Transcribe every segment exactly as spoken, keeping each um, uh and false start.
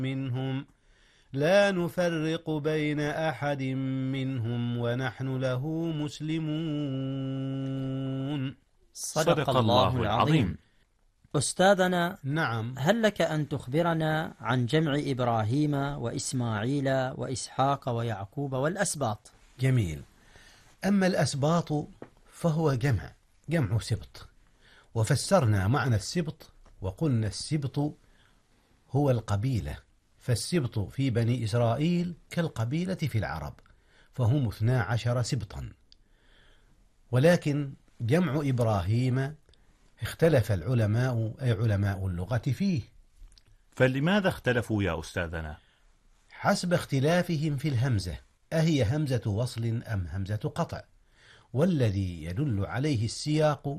منهم لا نفرق بين أحد منهم ونحن له مسلمون. صدق الله العظيم. أستاذنا، نعم. هل لك أن تخبرنا عن جمع إبراهيم وإسماعيل وإسحاق ويعقوب والأسباط؟ جميل. أما الأسباط فهو جمع جمع سبط، وفسرنا معنى السبط وقلنا السبط هو القبيلة، فالسبط في بني إسرائيل كالقبيلة في العرب، فهم اثنا عشر سبطا. ولكن جمع إبراهيم اختلف العلماء أي علماء اللغة فيه. فلماذا اختلفوا يا أستاذنا؟ حسب اختلافهم في الهمزة، أهي همزة وصل أم همزة قطع؟ والذي يدل عليه السياق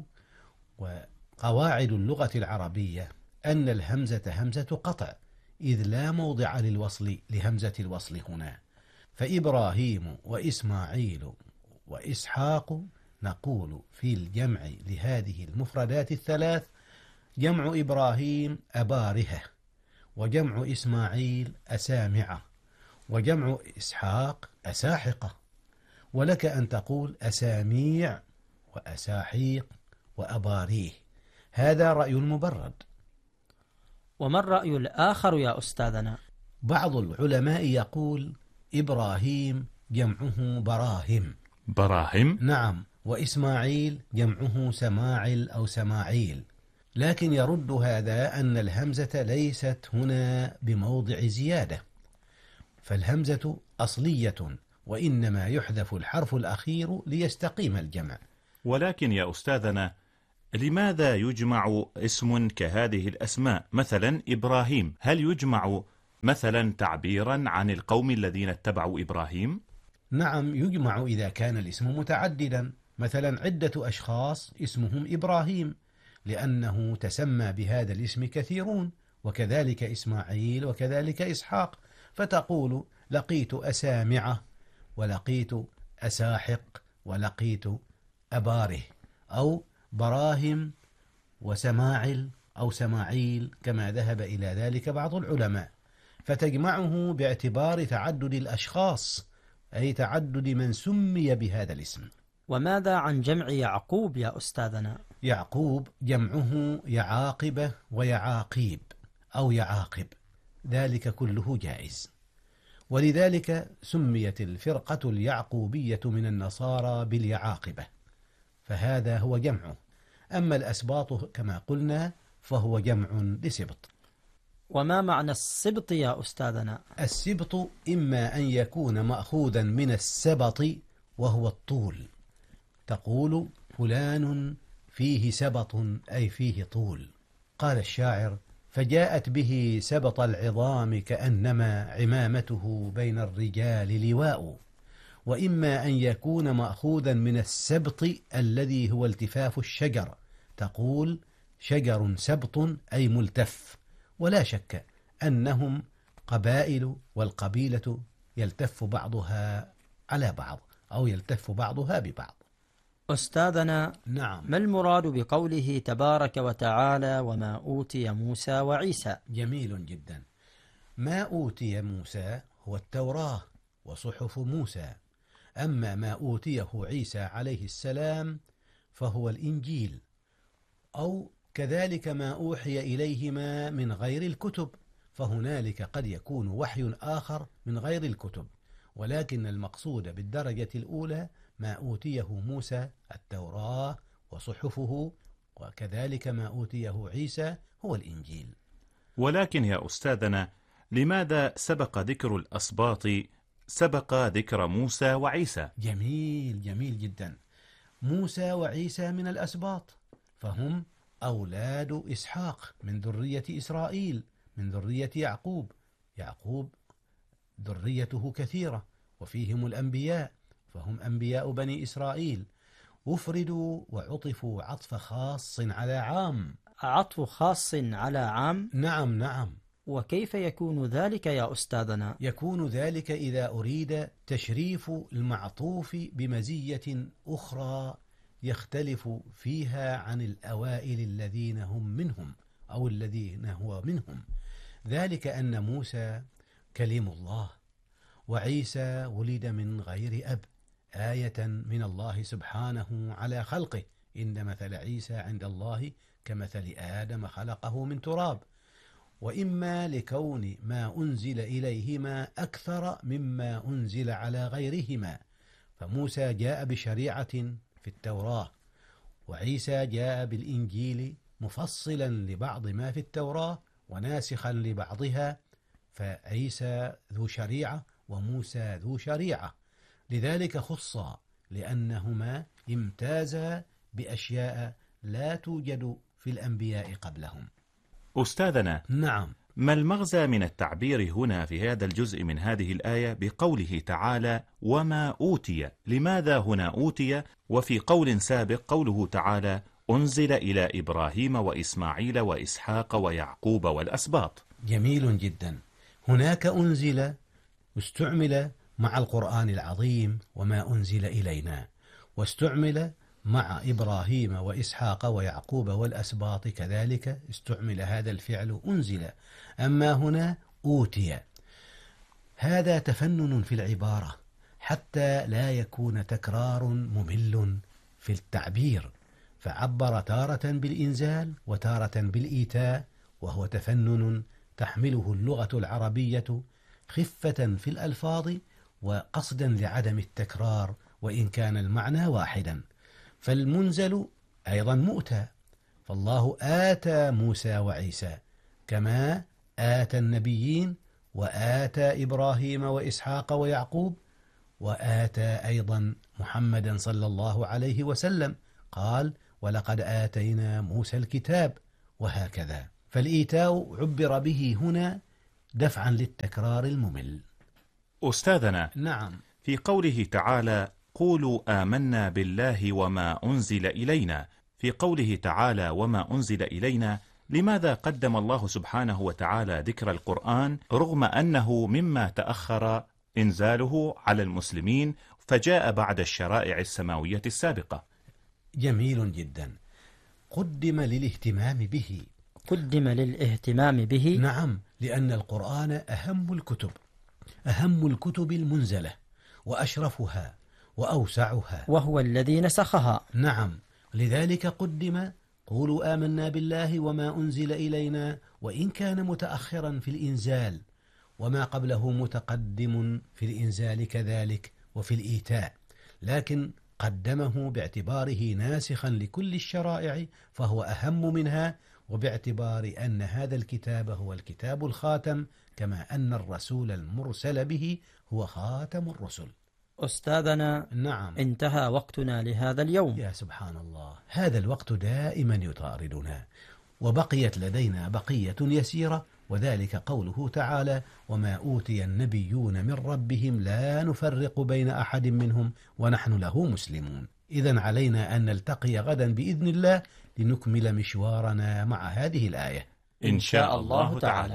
وقواعد اللغة العربية أن الهمزة همزة قطع، إذ لا موضع للوصل لهمزة الوصل هنا. فإبراهيم وإسماعيل وإسحاق نقول في الجمع لهذه المفردات الثلاث: جمع إبراهيم أبارهة، وجمع إسماعيل أسامعة، وجمع إسحاق أساحقة. ولك أن تقول أساميع وأساحيق وأباريه. هذا رأي مبرد. وما الرأي الآخر يا أستاذنا؟ بعض العلماء يقول إبراهيم جمعه براهم. براهم؟ نعم. وإسماعيل جمعه سماعل أو سماعيل، لكن يرد هذا أن الهمزة ليست هنا بموضع زيادة، فالهمزة أصلية، وإنما يحذف الحرف الأخير ليستقيم الجمع. ولكن يا أستاذنا، لماذا يجمع اسم كهذه الأسماء مثلا إبراهيم؟ هل يجمع مثلا تعبيرا عن القوم الذين اتبعوا إبراهيم؟ نعم، يجمع إذا كان الاسم متعددا، مثلا عدة أشخاص اسمهم إبراهيم لأنه تسمى بهذا الاسم كثيرون، وكذلك إسماعيل وكذلك إسحاق، فتقول لقيت أسامعة ولقيت أساحق ولقيت أباره، أو براهم وسماعل أو سماعيل كما ذهب إلى ذلك بعض العلماء، فتجمعه باعتبار تعدد الأشخاص، أي تعدد من سمي بهذا الاسم. وماذا عن جمع يعقوب يا أستاذنا؟ يعقوب جمعه يعاقبة ويعاقيب أو يعاقب، ذلك كله جائز، ولذلك سميت الفرقة اليعقوبية من النصارى باليعاقبة، فهذا هو جمعه. أما الأسباط كما قلنا فهو جمع لسبط. وما معنى السبط يا أستاذنا؟ السبط إما أن يكون مأخوذا من السبط وهو الطول، تقول فلان فيه سبط أي فيه طول. قال الشاعر: فجاءت به سبط العظام كأنما عمامته بين الرجال لواء. وإما أن يكون مأخوذا من السبط الذي هو التفاف الشجر، تقول شجر سبط أي ملتف. ولا شك أنهم قبائل، والقبيلة يلتف بعضها على بعض أو يلتف بعضها ببعض. أستاذنا، نعم. ما المراد بقوله تبارك وتعالى وما أوتي موسى وعيسى؟ جميل جدا. ما أوتي موسى هو التوراة وصحف موسى، أما ما أوتيه عيسى عليه السلام فهو الإنجيل، أو كذلك ما أوحي إليهما من غير الكتب، فهنالك قد يكون وحي آخر من غير الكتب، ولكن المقصود بالدرجة الأولى ما أوتيه موسى التوراة وصحفه، وكذلك ما أوتيه عيسى هو الإنجيل. ولكن يا أستاذنا، لماذا سبق ذكر الأسباط سبق ذكر موسى وعيسى؟ جميل جميل جدا. موسى وعيسى من الأسباط، فهم أولاد إسحاق من ذرية إسرائيل من ذرية يعقوب. يعقوب ذريته كثيرة وفيهم الأنبياء، فهم أنبياء بني إسرائيل، أفردوا وعطفوا عطف خاص على عام. عطف خاص على عام؟ نعم نعم. وكيف يكون ذلك يا أستاذنا؟ يكون ذلك إذا أريد تشريف المعطوف بمزية أخرى يختلف فيها عن الأوائل الذين هم منهم أو الذين هو منهم. ذلك أن موسى كليم الله، وعيسى ولد من غير أب، آية من الله سبحانه على خلقه، إن مثل عيسى عند الله كمثل آدم خلقه من تراب. وإما لكون ما أنزل إليهما أكثر مما أنزل على غيرهما، فموسى جاء بشريعة في التوراة، وعيسى جاء بالإنجيل مفصلا لبعض ما في التوراة وناسخا لبعضها، فعيسى ذو شريعة وموسى ذو شريعة، لذلك خصا لأنهما امتازا بأشياء لا توجد في الأنبياء قبلهم. أستاذنا، نعم. ما المغزى من التعبير هنا في هذا الجزء من هذه الآية بقوله تعالى وما أوتي؟ لماذا هنا أوتي وفي قول سابق قوله تعالى أنزل إلى إبراهيم وإسماعيل وإسحاق ويعقوب والأسباط؟ جميل جدا. هناك أنزل واستعمل مع القرآن العظيم وما أنزل إلينا، واستعمل مع إبراهيم وإسحاق ويعقوب والأسباط كذلك استعمل هذا الفعل أنزل. أما هنا أوتي، هذا تفنن في العبارة حتى لا يكون تكرار ممل في التعبير، فعبر تارة بالإنزال وتارة بالإيتاء، وهو تفنن تحمله اللغة العربية خفة في الألفاظ وقصدا لعدم التكرار وإن كان المعنى واحدا. فالمنزل أيضا مؤتى، فالله آتى موسى وعيسى كما آتى النبيين، وآتى إبراهيم وإسحاق ويعقوب، وآتى أيضا محمدا صلى الله عليه وسلم، قال ولقد آتينا موسى الكتاب، وهكذا. فالإيتاء عبر به هنا دفعا للتكرار الممل. أستاذنا، نعم. في قوله تعالى قولوا آمنا بالله وما أنزل إلينا، في قوله تعالى وما أنزل إلينا، لماذا قدم الله سبحانه وتعالى ذكر القرآن رغم أنه مما تأخر إنزاله على المسلمين فجاء بعد الشرائع السماوية السابقة؟ جميل جدا. قدم للاهتمام به. قدم للاهتمام به. نعم، لأن القرآن أهم الكتب، أهم الكتب المنزلة وأشرفها وأوسعها، وهو الذي نسخها. نعم، لذلك قدم قولوا آمنا بالله وما أنزل إلينا، وإن كان متأخرا في الإنزال، وما قبله متقدم في الإنزال كذلك وفي الإيتاء، لكن قدمه باعتباره ناسخا لكل الشرائع فهو أهم منها، وباعتبار أن هذا الكتاب هو الكتاب الخاتم، كما أن الرسول المرسل به هو خاتم الرسل. أستاذنا، نعم، انتهى وقتنا لهذا اليوم. يا سبحان الله، هذا الوقت دائما يطاردنا، وبقيت لدينا بقية يسيرة، وذلك قوله تعالى وما أوتي النبيون من ربهم لا نفرق بين أحد منهم ونحن له مسلمون. إذن علينا أن نلتقي غدا بإذن الله لنكمل مشوارنا مع هذه الآية إن شاء الله تعالى.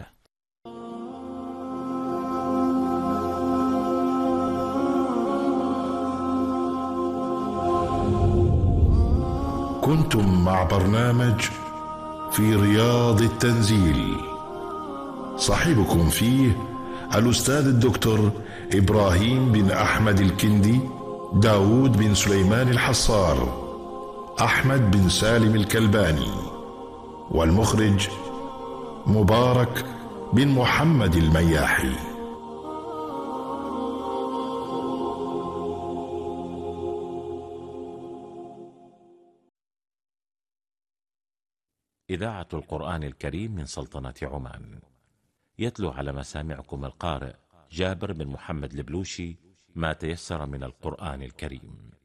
كنتم مع برنامج في رياض التنزيل، صاحبكم فيه الأستاذ الدكتور إبراهيم بن أحمد الكندي، داود بن سليمان الحصار، أحمد بن سالم الكلباني، والمخرج مبارك بن محمد المياحي. إذاعة القرآن الكريم من سلطنة عمان، يتلو على مسامعكم القارئ جابر بن محمد البلوشي ما تيسر من القرآن الكريم.